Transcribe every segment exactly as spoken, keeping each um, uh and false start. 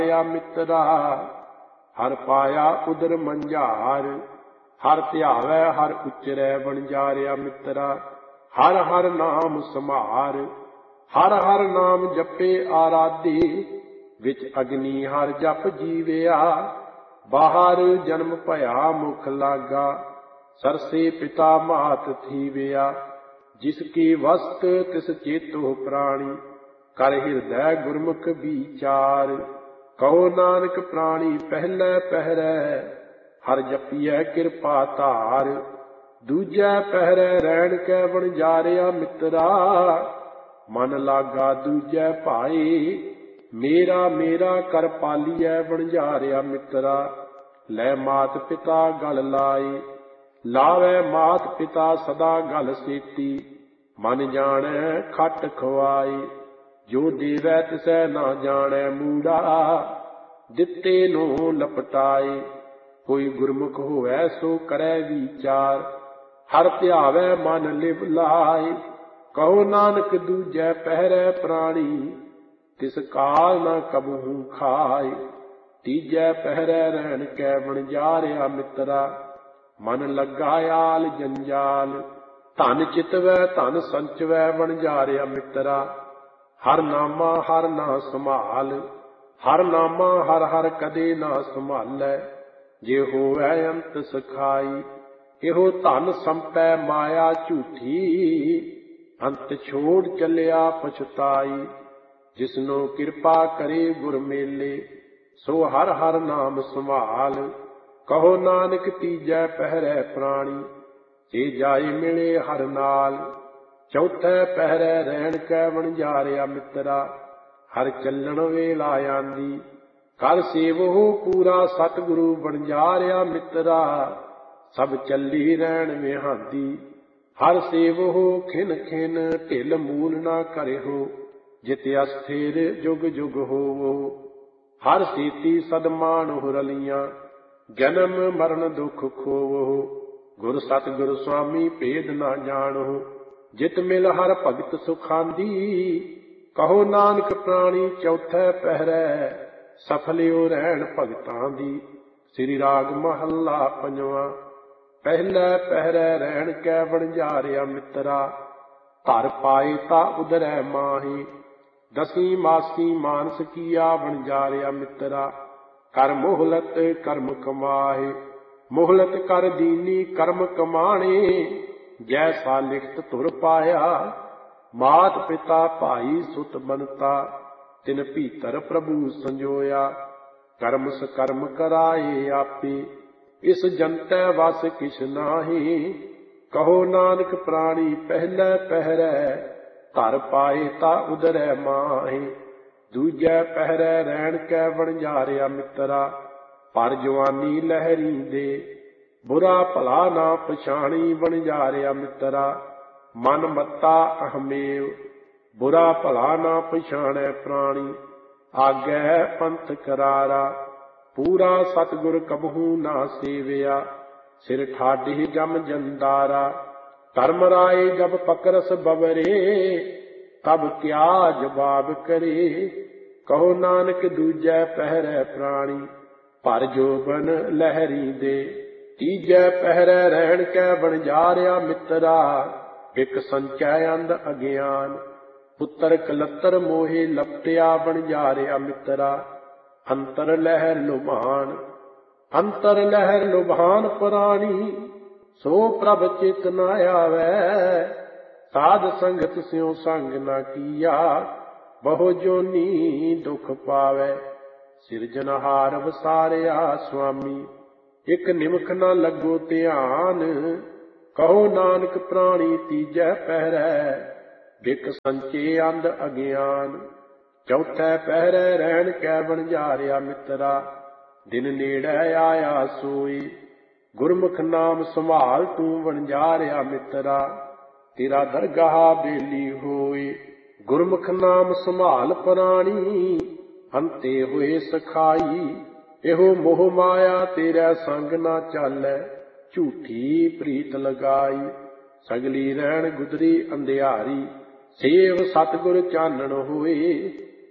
ਵਣਜਾਰਿਆ ਮਿੱਤਰਾ। ਹਰ ਪਾਇਆ ਉਦਰ ਮੰਝਾਰ, ਹਰ ਧਿਆਵੈ ਹਰ ਉਚਰੈ ਵਣਜਾਰਿਆ ਮਿੱਤਰਾ। ਹਰ ਹਰ ਨਾਮ ਸਮਾਰ, ਹਰ ਹਰ ਨਾਮ ਜਪੇ ਆਰਾਧੇ। ਵਿੱਚ ਅਗਨੀ ਹਰ ਜਪ ਜੀਵਿਆ, ਬਾਹਰ ਜਨਮ ਭਇਆ ਮੁਖ ਲਾਗਾ। ਸਰਸੇ ਪਿਤਾ ਮਾਤ ਥੀਵਿਆ, ਜਿਸ ਕੀ ਵਸਤ ਤਿਸ ਚੇਤੋ ਪ੍ਰਾਣੀ। ਕਰ ਹਿਰਦੈ ਗੁਰਮੁਖ ਵਿਚਾਰ, ਕਹੋ ਨਾਨਕ ਪ੍ਰਾਣੀ ਪਹਿਲੇ ਪਹਿਰੈ। ਹਰ ਜਪੀਐ ਕਿਰਪਾ ਧਾਰ, ਦੂਜੈ ਪਹਿਰੈ ਰਹਿਣ ਕੈ ਵਣਜਾਰਿਆ ਮਿੱਤਰਾ। ਮਨ ਲਾਗਾ ਦੂਜੈ ਭਾਏ, ਮੇਰਾ ਮੇਰਾ ਕਰ ਪਾਲੀਐ ਵਣਜਾਰਿਆ ਮਿੱਤਰਾ। ਲੈ ਮਾਤ ਪਿਤਾ ਗਲ ਲਾਏ, ਲਾਵੈ ਮਾਤ ਪਿਤਾ ਸਦਾ ਗਲ ਸੇਤੀ। ਮਨ ਜਾਣੈ ਖਟ ਖਵਾਏ, ਜੋ ਦੇਵੈ ਤਿਸੈ ਨਾ ਜਾਣੈ ਮੂੜਾ। ਦਿੱਤੇ ਨੂੰ ਲਪਟਾਏ, ਕੋਈ ਗੁਰਮੁਖ ਹੋਵੈ ਸੋ ਕਰੈ ਵਿਚਾਰ। ਹਰ ਧਿਆਵੈ ਮਨ ਲਿਵ ਲਾਏ, ਕਹੋ ਨਾਨਕ ਦੂਜੈ ਪਹਿਰੈ ਪ੍ਰਾਣੀ। ਤਿਸ ਕਾਲ ਨਾ ਕਬਹੂ ਖਾਏ, ਤੀਜੈ ਪਹਿਰੈ ਰਹਿਣ ਕੈ ਵਣਜਾਰਿਆ ਮਿੱਤਰਾ। ਮਨ ਲੱਗਾ ਆਲ ਜੰਜਾਲ, ਧਨ ਚਿਤਵੈ ਧਨ ਸੰਚਵੈ ਵਣਜਾਰਿਆ ਮਿੱਤਰਾ। ਹਰ ਨਾਮਾ ਹਰ ਨਾ ਸੰਭਾਲ, ਹਰ ਨਾਮਾ ਹਰ ਹਰ ਕਦੇ ਨਾ ਸੰਭਾਲੈ। ਜੇ ਹੋਵੈ ਅੰਤ ਸਖਾਈ, ਇਹੋ ਧਨ ਸੰਪੈ ਮਾਇਆ ਝੂਠੀ। ਅੰਤ ਛੋੜ ਚੱਲਿਆ ਪਛਤਾਈ, ਜਿਸਨੂੰ ਕਿਰਪਾ ਕਰੇ ਗੁਰ ਮੇਲੇ। ਸੋ ਹਰ ਹਰ ਨਾਮ ਸੰਭਾਲ, ਕਹੋ ਨਾਨਕ ਤੀਜੈ ਪਹਿਰੈ ਪ੍ਰਾਣੀ। ਜੇ ਜਾਏ ਮਿਲੇ ਹਰ ਨਾਲ, ਚੌਥੈ ਪਹਿਰੈ ਰਹਿਣ ਕੈ ਵਣਜਾਰਿਆ ਮਿੱਤਰਾ। ਹਰ ਚੱਲਣ ਵੇਲਾ ਆਂਦੀ, ਕਰ ਸੇਵਹੁ ਪੂਰਾ ਸਤਿਗੁਰੂ ਵਣਜਾਰਿਆ ਮਿੱਤਰਾ। ਸਭ ਚੱਲੀ ਰਹਿਣ ਵਿਹਾਂਦੀ, ਹਰ ਸੇਵਹੁ ਖਿਨ ਖਿਨ ਢਿਲ ਮੂਲ ਨਾ ਕਰਿਓ। ਜਿਤ ਅਸਥਿਰ ਜੁਗ ਜੁਗ ਹੋਵੋ, ਹਰ ਸੀਤੀ ਸਦਮਾਨੁ ਰਲੀਆਂ। ਜਨਮ ਮਰਨ ਦੁਖ ਖੋਵੋ, ਗੁਰ ਸਤਿਗੁਰ ਸੁਆਮੀ ਭੇਦ ਨਾ ਜਾਣੋ। ਜਿਤ ਮਿਲ ਹਰ ਭਗਤ ਸੁਖਾਂਦੀ, ਕਹੋ ਨਾਨਕ ਪ੍ਰਾਣੀ ਚੌਥੈ ਪਹਿਰੈ। ਸਫਲਿਓ ਰਹਿਣ ਭਗਤਾਂ ਦੀ, ਸ੍ਰੀ ਰਾਗ ਮਹੱਲਾ ਪੰਜਵਾਂ। ਪਹਿਲੇ ਪਹਿਰੈ ਰਹਿਣ ਕੈ ਵਣਜਾਰਿਆ ਮਿੱਤਰਾ। ਧਰ ਪਾਏ ਤਾ ਉਦਰੈ ਮਾਹੀ, ਦਸੀ ਮਾਸੀ ਮਾਨਸ ਕੀਆ ਵਣਜਾਰਿਆ ਮਿੱਤਰਾ। ਕਰ ਮੋਹਲਤ ਕਰਮ ਕਮਾਏ, ਮੋਹਲਤ ਕਰ ਦੀਨੀ ਕਰਮ ਕਮਾਣੇ। ਜੈਸਾ ਲਿਖਤ ਧੁਰ ਪਾਇਆ, ਮਾਤ ਪਿਤਾ ਭਾਈ ਸੁਤ ਬਨਤਾ। ਤਿਨ ਭੀਤਰ ਪ੍ਰਭੂ ਸੰਜੋਇਆ, ਕਰਮ ਸਕਰਮ ਕਰਾਏ ਆਪੇ। ਇਸ ਜੰਤੈ ਵਸ ਕਿਛ ਨਾਹੀ, ਕਹੋ ਨਾਨਕ ਪ੍ਰਾਣੀ ਪਹਿਲੇ ਪਹਿਰੈ। ਧਰ ਪਾਏ ਤਾ ਉਦਰੈ ਮਾਹੀ, ਦੂਜੈ ਪਹਿਰੈ ਰਹਿਣ ਕੈ ਵਣਜਾਰਿਆ ਮਿੱਤਰਾ। ਪਰ ਜਵਾਨੀ ਲਹਿਰੀ ਦੇ, ਬੁਰਾ ਭਲਾ ਨਾ ਪਛਾਣੀ ਵਣਜਾਰਿਆ ਮਿੱਤਰਾ। ਮਨ ਮੱਤਾ ਅਹਮੇਵ, ਬੁਰਾ ਭਲਾ ਨਾ ਪਛਾਣੈ ਪ੍ਰਾਣੀ। ਆਗੈ ਪੰਥ ਕਰਾਰਾ, ਪੂਰਾ ਸਤਿਗੁਰ ਕਬਹੂ ਨਾ ਸੇਵਿਆ। ਸਿਰ ਠਾਢੀ ਜਮ ਜੰਦਾਰਾ, ਧਰਮ ਰਾਏ ਜਬ ਪਕਰਸ ਬਵਰੇ। ਤਬ ਕਿਆ ਜਵਾਬ ਕਰੇ, ਕਹੋ ਨਾਨਕ ਦੂਜੈ ਪਹਿਰੈ ਪ੍ਰਾਣੀ। ਭਰ ਜੋਬਨ ਲਹਿਰੀ ਦੇ, ਤੀਜੈ ਪਹਿਰੈ ਰਹਿਣ ਕੈ ਵਣਜਾਰਿਆ ਮਿੱਤਰਾ। ਇਕ ਸੰਚੈ ਅੰਧ ਅਗਿਆਨ, ਪੁੱਤਰ ਕਲੱਤਰ ਮੋਹੇ ਲਪਟਿਆ ਵਣਜਾਰਿਆ ਮਿੱਤਰਾ। ਅੰਤਰ ਲਹਿਰ ਲੁਭਾਨ, ਅੰਤਰ ਲਹਿਰ ਲੁਭਾਨ ਪ੍ਰਾਣੀ। ਸੋ ਪ੍ਰਭ ਚਿਤ ਨ ਆਵੈ, ਸਾਧ ਸੰਗਤ ਸਿਉ ਸੰਗ ਨ ਕੀਆ। ਬਹੁ ਜੋਨੀ ਦੁਖ ਪਾਵੈ, ਸਿਰਜਨਹਾਰ ਵਸਾਰਿਆ ਸੁਆਮੀ। ਇਕ ਨਿਮਖ ਨ ਲੱਗੋ ਧਿਆਨ, ਕਹੋ ਨਾਨਕ ਪ੍ਰਾਣੀ ਤੀਜੈ ਪਹਿਰੈ। ਬਿਕ ਸੰਚੇ ਅੰਧ ਅਗਿਆਨ, ਚੌਥੈ ਪਹਿਰੈ ਰਹਿਣ ਕੈ ਵਣਜਾਰਿਆ ਮਿੱਤਰਾ। ਦਿਨ ਨੇੜੇ ਆਇਆ ਸੋਈ, ਗੁਰਮੁਖ ਨਾਮ ਸੰਭਾਲ ਤੂੰ ਵਣਜਾਰਿਆ ਮਿੱਤਰਾ। ਤੇਰਾ ਦਰਗਾਹ ਬੇਲੀ ਹੋਏ, ਗੁਰਮੁਖ ਨਾਮ ਸੰਭਾਲ ਪ੍ਰਾਣੀ। ਅੰਤੇ ਹੋਏ ਸਖਾਈ, ਇਹੋ ਮੋਹ ਮਾਇਆ ਤੇਰਾ ਸੰਗ ਨਾ ਚਾਲੈ। ਝੂਠੀ ਪ੍ਰੀਤ ਲਗਾਈ, ਸਗਲੀ ਰਹਿਣ ਗੁਦਰੀ ਅੰਧਿਆਰੀ। ਸੇਵ ਸਤਿਗੁਰ ਚਾਨਣ ਹੋਏ,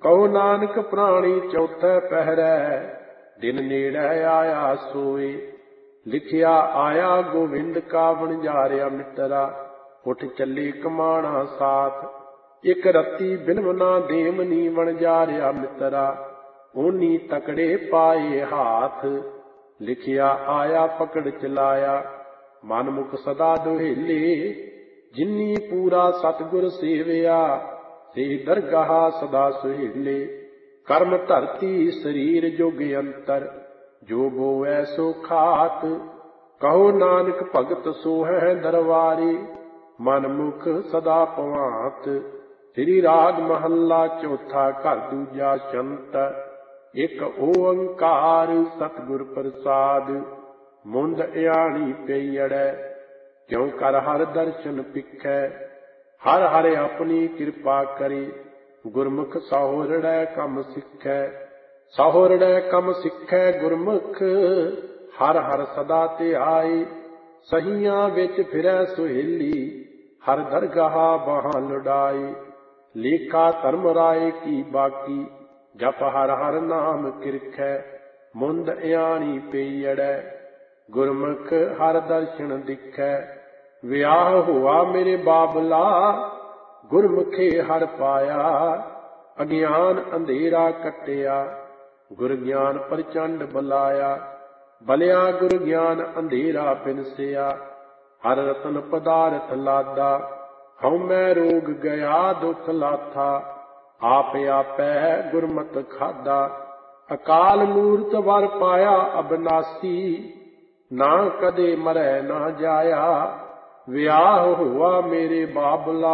ਕਹੋ ਨਾਨਕ ਪ੍ਰਾਣੀ ਚੌਥੇ ਪਹਿਰੈ, ਦਿਨ ਨੇੜੇ ਆਇਆ ਸੋਏ। ਲਿਖਿਆ ਆਇਆ ਗੋਵਿੰਦ ਕਾ ਵਣਜਾਰਿਆ ਮਿੱਤਰਾ, ਉੱਠ ਚੱਲੇ ਕਮਾਣਾ ਸਾਥ। ਇੱਕ ਰੱਤੀ ਬਿਨਵਨਾ ਦੇਮਨੀ ਵਣਜਾਰਿਆ ਮਿੱਤਰਾ, ਓਨੀ ਤਕੜੇ ਪਾਏ ਹਾਥ। ਲਿਖਿਆ ਆਇਆ ਪਕੜ ਚਲਾਇਆ, ਮਨ ਮੁਖ ਸਦਾ ਦੁਹੇਲੇ। ਜਿਨੀ ਪੂਰਾ ਸਤਿਗੁਰ ਸੇਵਿਆ, ਸੇ ਦਰਗਾਹ ਸਦਾ ਸੁਹੇਲੇ। ਕਰਮ ਧਰਤੀ ਸਰੀਰ ਜੁਗ ਅੰਤਰ, ਜੋ ਬੋਵੈ ਸੋ ਖਾਤ। ਕਹੋ ਨਾਨਕ ਭਗਤ ਸੋਹੈ ਦਰਬਾਰੀ, ਮਨ ਮੁਖ ਸਦਾ ਪਵਾਤ। ਸ੍ਰੀ ਰਾਗ ਮਹੱਲਾ ਚੌਥਾ, ਘਰ ਦੂਜਾ ਸ਼ੰਤ। ਇੱਕ ਓੰਕਾਰ ਸਤਿਗੁਰ ਪ੍ਰਸਾਦ, ਮੁੰਦ ਇਆਣੀ ਪਈੜੈ। ਕਿਉ ਕਰ ਹਰ ਦਰਸ਼ਨ ਪਿਖੈ, ਹਰ ਹਰ ਆਪਣੀ ਕਿਰਪਾ ਕਰੀ। ਗੁਰਮੁਖ ਸਹੁਰੜੈ ਕੰਮ ਸਿੱਖੈ, ਸਹੁਰੜੈ ਕੰਮ ਸਿੱਖੈ ਗੁਰਮੁਖ। ਹਰ ਹਰ ਸਦਾ ਧਿਆਈ, ਸਹੀਆਂ ਵਿੱਚ ਫਿਰੈ ਸੁਹੇਲੀ। ਹਰ ਦਰਗਾਹ ਬਾਹਾਂ ਲੁਡਾਈ, ਲੇਖਾ ਧਰਮ ਰਾਏ ਕੀ ਬਾਕੀ। ਜਪ ਹਰ ਹਰ ਨਾਮ ਕਿਰਖੈ, ਮੁੰਦ ਇਆਣੀ ਪਈੜੈ। ਗੁਰਮੁਖ ਹਰ ਦਰਸ਼ਨ ਦਿਖੈ, ਵਿਆਹ ਹੋਆ ਮੇਰੇ ਬਾਬਲਾ। ਗੁਰਮੁਖੇ ਹਰ ਪਾਇਆ, ਅਗਿਆਨ ਅੰਧੇਰਾ ਕੱਟਿਆ। ਗੁਰ ਗਿਆਨ ਪ੍ਰਚੰਡ ਬੁਲਾਇਆ, ਬਲਿਆ ਗੁਰ ਗਿਆਨ ਅੰਧੇਰਾ ਬਿਨਸਿਆ। ਹਰ ਰਤਨ ਪਦਾਰਥ ਲਾਦਾ, ਹਉਮੈ ਰੋਗ ਗਿਆ ਦੁਖ ਲਾਥਾ। ਆਪ ਆਪੈ ਗੁਰਮਤਿ ਖਾਦਾ, ਅਕਾਲ ਮੂਰਤ ਵਰ ਪਾਇਆ ਅਬਨਾਸੀ। ਨਾ ਕਦੇ ਮਰੈ ਨਾ ਜਾਇਆ, ਵਿਆਹ ਹੋਆ ਮੇਰੇ ਬਾਬਲਾ।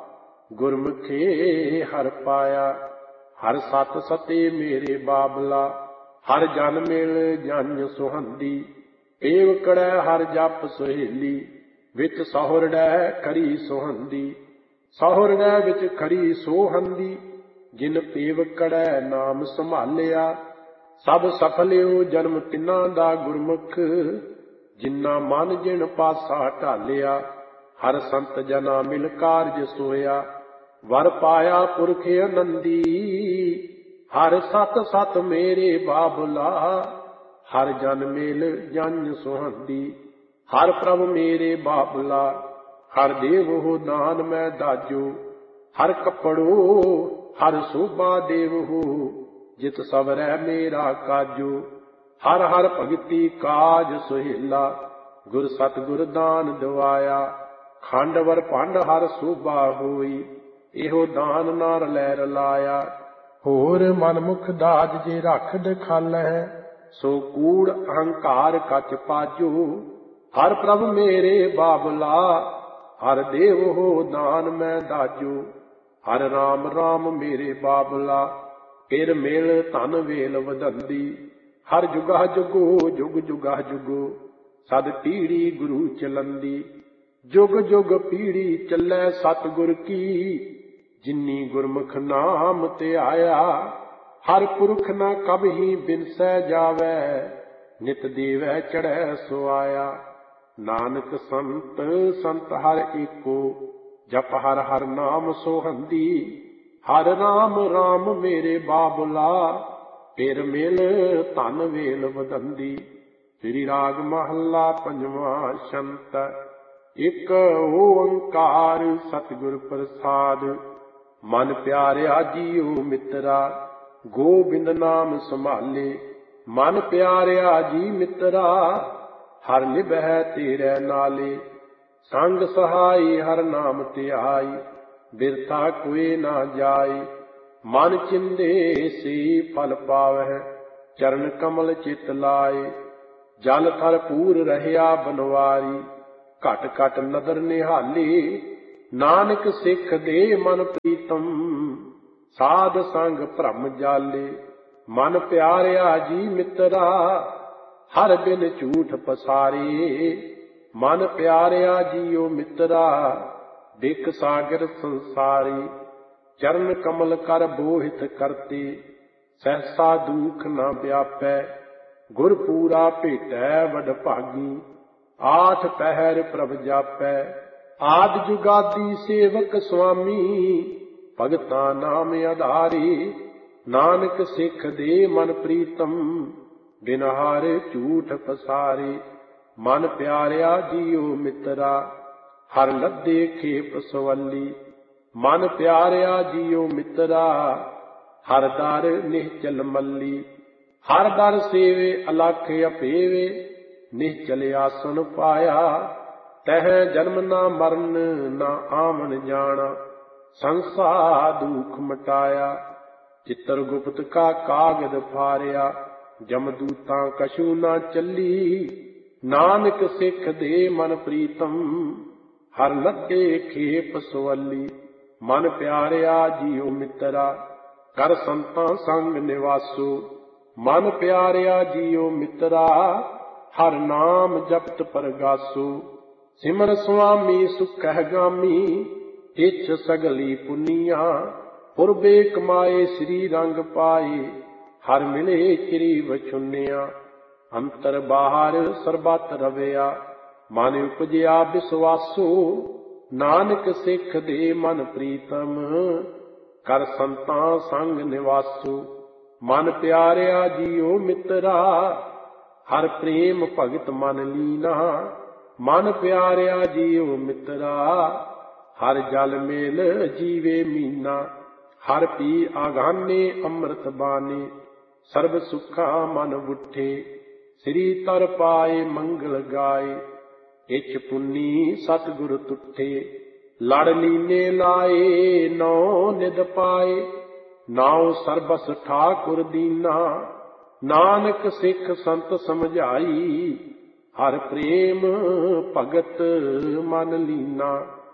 ਗੁਰਮੁਖੇ ਹਰ ਪਾਇਆ, ਹਰ ਸਤ ਸਤੇ ਮੇਰੇ ਬਾਬਲਾ। ਹਰ ਜਨ ਮਿਲ ਜਨ ਸੁਹੰਦੀ, ਏਵਕੜੈ ਹਰ ਜਪ ਸੁਹੇਲੀ। ਵਿੱਚ ਸਹੁਰੜੈ ਖਰੀ ਸੁਹੰਦੀ, ਸਹੁਰੜੈ ਵਿੱਚ ਖਰੀ ਸੋਹੰਦੀ। ਜਿਨ ਪੇਵਕੜੈ ਨਾਮ ਸੰਭਾਲਿਆ, ਸਭ ਸਫਲਿਓ ਜਨਮ ਤਿੰਨਾਂ ਦਾ ਗੁਰਮੁਖ। ਜਿਨਾ ਮਨ ਜਿਨ ਪਾਸਾ ਢਾਲਿਆ, ਹਰ ਸੰਤ ਜਨਾ ਮਿਲ ਕਾਰਜ ਸੋਇਆ। ਵਰ ਪਾਇਆ ਪੁਰਖ ਆਨੰਦੀ, ਹਰ ਸਤ ਸਤ ਮੇਰੇ ਬਾਬਲਾ। ਹਰ ਜਨ ਮੇਲ ਜਨ ਸੁਹੰਦੀ, ਹਰ ਪ੍ਰਭ ਮੇਰੇ ਬਾਬਲਾ। ਹਰ ਦੇਵਹੁ ਨਾਨ ਮੈਂ ਦਾਜੋ, ਹਰ ਕੱਪੜੋ ਹਰ ਸੋਭਾ ਦੇਵਹੁ। ਜਿਤ ਸਵਰੈ ਮੇਰਾ ਕਾਜੋ, ਹਰ ਹਰ ਭਗਤੀ ਕਾਜ ਸੁਹੇਲਾ। ਗੁਰ ਸਤਿਗੁਰ ਦਾਨ ਦਿਵਾਇਆ, ਖੰਡ ਵਰ ਭੰਡ ਹਰ ਸੋਭਾ ਹੋਈ। ਇਹੋ ਦਾਨ ਨਾ ਰਲੈ ਰਲਾਇਆ। ਹੋਰ ਮਨਮੁਖ ਦਾਜ ਜੇ ਰੱਖ ਦਿਖਾਲੈ, ਸੋ ਕੂੜ ਅਹੰਕਾਰ ਕਛ ਪਾਜੋ। ਹਰ ਪ੍ਰਭ ਮੇਰੇ ਬਾਬਲਾ, ਹਰ ਦੇਵ ਹੋ ਦਾਨ ਮੈਂ ਦਾਜੋ। ਹਰ ਰਾਮ ਰਾਮ ਮੇਰੇ ਬਾਬਲਾ, ਫਿਰ ਮਿਲ ਧਨ ਵੇਲ ਵਧੰਦੀ। ਹਰ ਜੁਗਾ ਜੁਗੋ ਜੁਗ ਜੁਗਾ ਜੁਗੋ, ਸਦ ਪੀੜੀ ਗੁਰੂ ਚਲੰਦੀ। ਜੁਗ ਜੁਗ ਪੀੜੀ ਚੱਲੈ ਸਤਿਗੁਰ ਕੀ, ਜਿਨੀ ਗੁਰਮੁਖ ਨਾਮ ਧਿਆਇਆ। ਹਰ ਪੁਰਖ ਨਾ ਕਬਹੀ ਬਿਨਸੈ ਜਾਵੈ, ਨਿਤ ਦੇਵੈ ਚੜ੍ਹੈ ਸੁਆਇਆ। ਨਾਨਕ ਸੰਤ ਸੰਤ ਹਰ ਏਕੋ, ਜਪ ਹਰ ਹਰ ਨਾਮ ਸੋਹੰਦੀ। ਹਰ ਰਾਮ ਰਾਮ ਮੇਰੇ ਬਾਬਲਾ, ਫਿਰ ਮਿਲ ਧਨ ਵੇਲ ਵਧੰਦੀ। ਸ੍ਰੀ ਰਾਗ ਮਹੱਲਾ ਪੰਜਵਾਂ ਸ਼ੰਤ। ਇੱਕ ਓੰਕਾਰ ਸਤਿਗੁਰ ਪ੍ਰਸਾਦ, ਮਨ ਪਿਆਰਿਆ ਜੀਉ ਮਿੱਤਰਾ। ਗੋਬਿੰਦ ਨਾਮ ਸੰਭਾਲੇ, ਮਨ ਪਿਆਰਿਆ ਜੀ ਮਿੱਤਰਾ। ਹਰ ਨਿਭੈ ਤੇਰੇ ਨਾਲੇ, ਸੰਗ ਸਹਾਈ ਹਰ ਨਾਮ ਧਿਆਈ। ਬਿਰਥਾ ਕੋਇ ਨਾ ਜਾਈ, ਮਨ ਚਿੰਦੇ ਸੀ ਫਲ ਪਾਵਹਿ। ਚਰਨ ਕਮਲ ਚਿਤ ਲਾਏ, ਜਲ ਥਲ ਪੂਰ ਰਹਿਆ ਬਨਵਾਰੀ। ਘਟ ਘਟ ਨਦਰ ਨਿਹਾਲੀ, ਨਾਨਕ ਸਿੱਖ ਦੇ ਮਨ ਪ੍ਰੀਤਮ। ਸਾਧ ਸੰਗ ਭ੍ਰਮ ਜਾਲੇ, ਮਨ ਪਿਆਰਿਆ ਜੀ ਮਿੱਤਰਾ। ਹਰ ਬਿਨ ਝੂਠ ਪਸਾਰੇ, ਮਨ ਪਿਆਰਿਆ ਜੀਓ ਮਿੱਤਰਾ। ਬਿਕ ਸਾਗਰ ਸੰਸਾਰੀ, ਚਰਨ ਕਮਲ ਕਰ ਬੋਹਿਤ ਕਰਤੇ। ਸਹਿਸਾ ਦੁਖ ਨਾ ਵਿਆਪੈ, ਗੁਰ ਪੂਰਾ ਭੇਟੈ ਵਡ ਭਾਗੀ। ਆਠ ਪਹਿਰ ਪ੍ਰਭ ਜਾਪੈ, ਆਦਿ ਜੁਗਾਦੀ ਸੇਵਕ ਸੁਆਮੀ। ਭਗਤਾਂ ਨਾਮ ਆਧਾਰੀ, ਨਾਨਕ ਸਿੱਖ ਦੇ ਮਨ ਪ੍ਰੀਤਮ, ਬਿਨ ਹਾਰੇ ਝੂਠ ਪਸਾਰੇ। ਮਨ ਪਿਆਰਿਆ ਜੀਉ ਮਿੱਤਰਾ, ਹਰ ਲੱਦੇ ਖੇਪ ਸਵੱਲੀ। ਮਨ ਪਿਆਰਿਆ ਜੀਉ ਮਿੱਤਰਾ, ਹਰ ਦਰ ਨਿਹਚਲ ਮੱਲੀ। ਹਰ ਦਰ ਸੇਵੇ ਅਲਖ ਅਪੇਵੇ, ਨਿਹਚਲ ਆਸਣ ਪਾਇਆ। ਤਹ ਜਨਮ ਨਾ ਮਰਨ, ਨਾ ਆਵਣ ਜਾਣਾ, ਸੰਸਾਰ ਦੁਖ ਮਟਾਇਆ। ਚਿੱਤਰ ਗੁਪਤ ਕਾ ਕਾਗਦ ਫਾਰਿਆ, ਜਮਦੂਤਾਂ ਕਛੂ ਨਾ ਚੱਲੀ। ਨਾਨਕ ਸਿੱਖ ਦੇ ਮਨ ਪ੍ਰੀਤਮ, ਹਰ ਲੱਗੇ ਖੇਪ ਸਵੱਲੀ। ਮਨ ਪਿਆਰਿਆ ਜੀਉ ਮਿੱਤਰਾ, ਕਰ ਸੰਤਾਂ ਸੰਗ ਨਿਵਾਸੋ। ਮਨ ਪਿਆਰਿਆ ਜੀਉ ਮਿੱਤਰਾ, ਹਰ ਨਾਮ ਜਪਤ ਪਰਗਾਸੋ। ਸਿਮਰ ਸੁਆਮੀ ਸੁਖਹਿ ਗਾਮੀ, ਇੱਛ ਸਗਲੀ ਪੁਨੀਆਂ। ਪੁਰਬੇ ਕਮਾਏ ਸ੍ਰੀ ਰੰਗ ਪਾਏ, ਹਰ ਮਿਲੇ ਚਿਰੀ ਵਛੁੰਨਿਆ। ਅੰਤਰ ਬਾਹਰ ਸਰਬਤ ਰਵਿਆ, ਮਨ ਉਪਜਿਆ ਵਿਸਵਾਸੋ। ਨਾਨਕ ਸਿੱਖ ਦੇ ਮਨ ਪ੍ਰੀਤਮ, ਕਰ ਸੰਤਾਂ ਸੰਗ ਨਿਵਾਸੋ। ਮਨ ਪਿਆਰਿਆ ਜੀਉ ਮਿੱਤਰਾ, ਹਰ ਪ੍ਰੇਮ ਭਗਤ ਮਨ ਲੀਨਾ। ਮਨ ਪਿਆਰਿਆ ਜੀਉ ਮਿੱਤਰਾ, ਹਰ ਜਲ ਮੇਲ ਜੀਵੇ ਮੀਨਾ। ਹਰ ਪੀ ਆਗਾਨੇ ਅੰਮ੍ਰਿਤ ਬਾਣੀ, ਸਰਬ ਸੁਖਾ ਮਨ ਬੁੱਠੇ। ਸ੍ਰੀ ਤਰ ਪਾਏ ਮੰਗਲ ਗਾਏ, ਇੱਛ ਪੁੰਨੀ ਸਤਿਗੁਰ ਤੁਠੇ। ਲੜ ਲੀਨੇ ਲਾਏ ਨੌ ਨਿਧ ਪਾਏ, ਨਾਉ ਸਰਬਸ ਠਾਕੁਰ ਦੀਨਾ। ਨਾਨਕ ਸਿੱਖ ਸੰਤ ਸਮਝਾਈ, ਹਰ ਪ੍ਰੇਮ ਭਗਤ ਮਨ ਲੀਨਾ।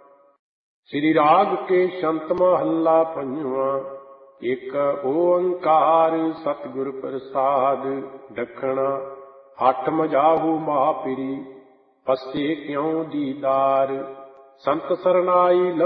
ਸ੍ਰੀ ਰਾਗ ਕੇ ਸ਼ੰਤ ਮਹੱਲਾ ਪੰਜਵਾਂ। ਇਕ ਓੰਕਾਰ ਸਤਿਗੁਰ ਪ੍ਰਸਾਦ, ਦਖਣਾ ਹੱਠ ਮਜਾਹੂ ਮਹਾਪਿਰੀ। ਪਸੇ ਕਿਉ ਦੀਦਾਰ, ਸੰਤ ਸਰਨਾਈ